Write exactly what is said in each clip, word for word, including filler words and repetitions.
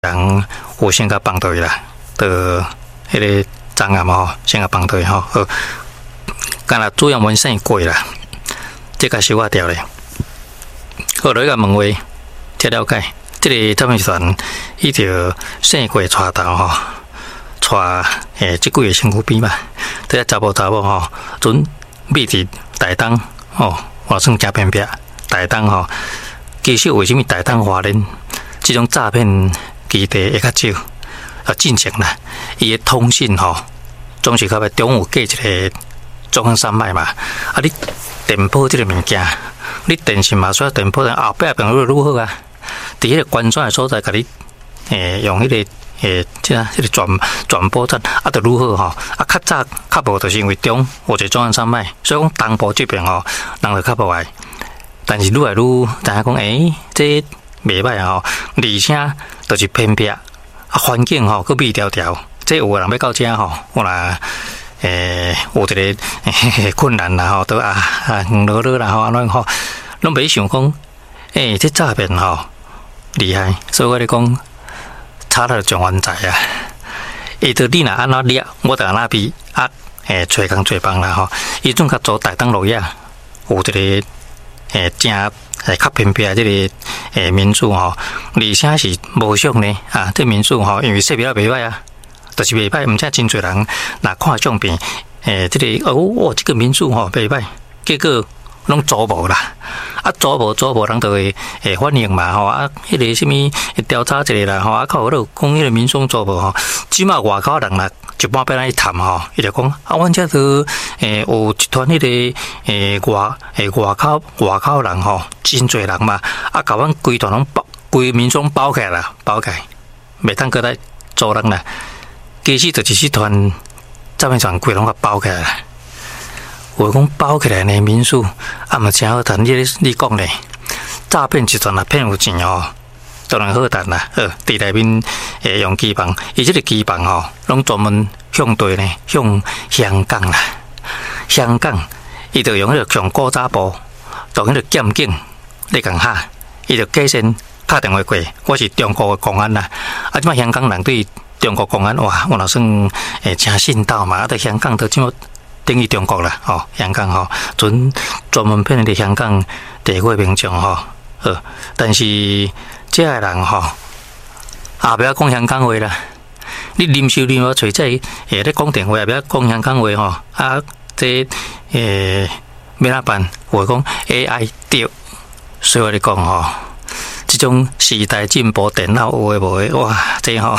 人有先甲放倒啦，到迄个张啊嘛吼，先甲放倒吼，好，干若主要门生过啦，这个修啊掉咧。好，落去甲问话，才了解，这个诈骗集团伊条生过带头吼，带诶即几个身躯边嘛，这些查甫查某吼，准秘伫台东吼，我算真偏僻，台东吼，其实为什么台东华人这种诈骗基地会较少？啊，进前啦，伊的通信吼，总是较要中午架一个中央山脉嘛。啊，你电报这个物件，你电信嘛，所以电报的后壁朋友如何啊？伫迄个关键的所在，甲你诶用迄、那个诶，即啊，迄个转转播站啊，就如何吼？啊，较早较无，就是因为中有一个中央山脉，所以讲东部这边吼，人就较无爱。但是愈来愈知影讲，诶，这袂歹吼，而且就是偏僻，啊，环境吼佫密条条，这有个人要到遮吼，我若诶有一个诶困难啦吼，都啊啊落落啦吼，安尼吼，拢袂想讲，诶，这诈骗吼厉害，所以我咧讲，差了状元在啊，伊着你若安怎掠，我着安怎比啊，诶，找工做帮啦吼，伊总较做台东路亚，有一个诶正。诶，较偏僻即个诶民宿吼，而且是无相呢啊！这民宿吼，因为设备也袂歹啊，就是袂歹，毋则真侪人若看相片，诶，即、這个哦，哇，即、這个民宿吼袂歹，结果拢租无啦，啊，租无租无，人就会诶反映嘛吼啊，迄、那个什物调查一下啦吼，啊，靠迄度讲迄个民宿租无吼，即马外口人啦。一般要咱去谈吼，伊就讲啊，阮遮都诶有一团迄个诶外诶外口外口人吼，真侪人嘛，啊，甲阮规团拢包，规民众包起来啦，包起来，袂当搁来做人啦。其实就是一团诈骗集团规拢甲包起来啦。我讲包起来呢，民宿啊，嘛真好谈。你你讲咧，诈骗集团啊，骗有钱哦。当然好谈啦，呃，伫内面诶用机房，伊即个机房吼，拢专门向对呢，向香港啦，香港，伊就用迄个上古早部，同迄个监警咧共下，伊就假先打电话过，我是中国嘅公安啦，啊，即摆香港人对中国公安哇，我若算诶诚信道嘛，啊，伫香港都即么等于中国啦，吼，香港吼，准专门骗伫香港地位民众吼，呃，但是。这个人吼，也不要讲香港话啦。你临时临要找这诶咧讲电话，也不要讲香港话吼。啊，这诶要哪办？我讲 A I 对，所以我咧讲吼，这种时代进步，电脑有诶无诶，哇，这吼，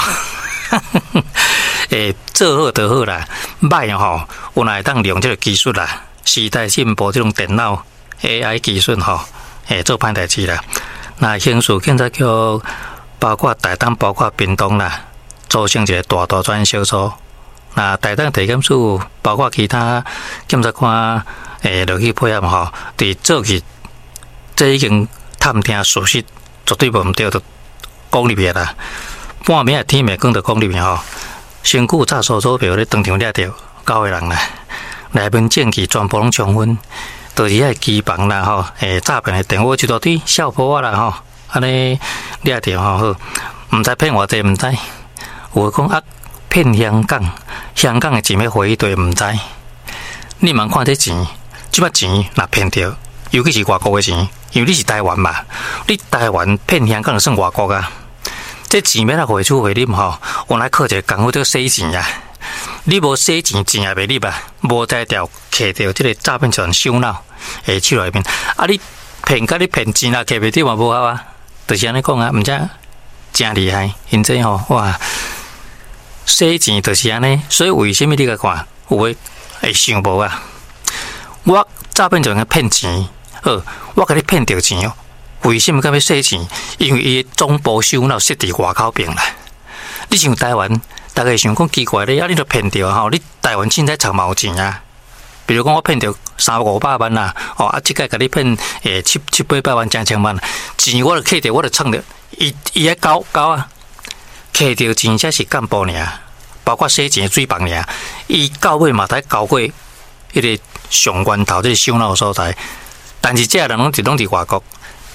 诶做好就好啦，歹吼，有哪会当利用这个技术啦？时代进步，这种电脑 A I 技术吼，诶做歹代志啦。那刑事警察局包括台东、包括屏东啦，组成一个大大专小组。那台东地检署包括其他检察官诶落去配合吼，伫做起这已经探听属实，绝对无毋对，就讲入去啦。半暝啊天暝讲着讲入去吼，身躯查搜索票咧当场掠着九个人啦，内面证据全部拢充分。就是遐机房啦吼，诶，诈骗的电话一大堆，小波啊啦吼，安尼掠着吼好，毋知骗偌济，毋知。有讲啊，骗香港，香港的钱要回对，毋知。你茫看这钱，即摆钱若骗着，尤其是外国的钱，因为你是台湾嘛，你台湾骗香港就算外国啊。这钱要哪回出回入吼，我来靠一个功夫叫洗钱啊。你无洗钱，钱也袂入啊，无才调摕到即个诈骗集团首脑诶手内面。啊，你骗甲你骗钱啊，摕袂着嘛无效啊，就是安尼讲啊，毋则真厉害，因这吼哇，洗钱就是安尼。所以为什么你甲看有诶会想无啊？我诈骗集团骗钱，好，我甲你骗着钱哦。为什么甲要洗钱？因为伊总部首脑设伫外口边啦。你像台湾。大家想讲奇怪咧，啊，你都骗着吼，你台湾凊彩藏嘛有钱啊？比如讲我骗着三五百万啦，哦，啊，即个甲你骗诶七七八百万、千千万，钱我著摕着，我著藏着，伊伊迄搞搞啊，摕着钱才是干部尔，包括洗钱水房尔，伊到尾嘛才交过迄个上源头，即个首脑所在。但是这人拢是拢伫外国，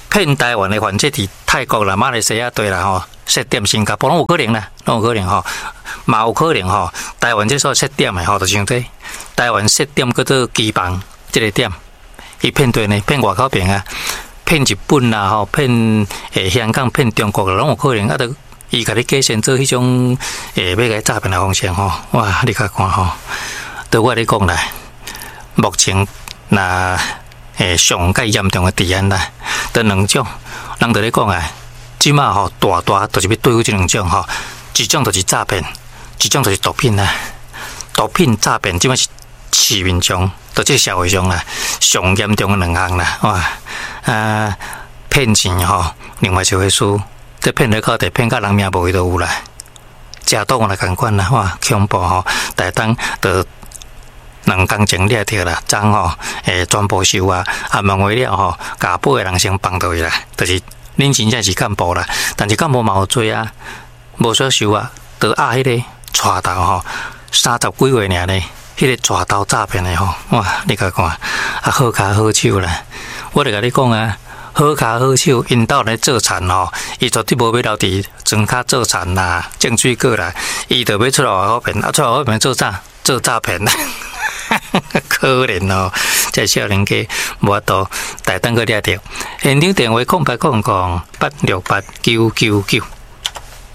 骗台湾的犯罪伫泰国啦、马来西亚对啦吼，设点新加坡拢有可能啦，拢有可能吼，嘛有可能吼。台湾这所设点的吼，就像这台湾设点叫做基邦这个点，伊骗对呢，骗外口边啊，骗日本啦吼，骗诶香港、骗中国拢有可能啊，都伊甲你计算做迄种诶要个诈骗的方式吼，哇，你甲看吼，对我来讲啦，目前那。诶，上介严重的治安啦，得两种，人就咧讲啊，即马吼大大就是要对付这两种吼，一种就是诈骗，一种就是毒品啦。毒品诈骗即马是市面上，在这社会上啦，上严重的两项啦，哇啊骗钱吼，另外一回事，这骗人靠地骗到人命无去都有啦，食毒啦共款啦，哇恐怖吼，大当得。两工前掠着啦，昨吼诶全部收啊，啊问话了吼，家宝诶人先放倒去啦，就是恁真正是干部啦，但是干部嘛有做啊，无所收啊，得压迄个带头吼，三十几岁尔呢，迄个带头诈骗诶吼，哇，你甲看，啊好骹好手啦，我著甲你讲啊。好骹好手，因兜咧做田吼，伊绝对无要留伫庄骹做田啦、种水果啦，伊著要出来外口骗，啊出来外口骗做啥？做诈骗啦，可怜哦！这少年家无法度，大当个掠着，现场电话空八空空八六八九九九。